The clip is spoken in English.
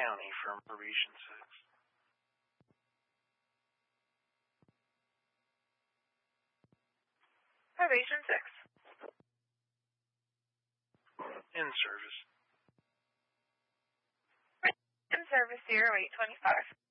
County for Region 6. Region 6. In service. In service 0825.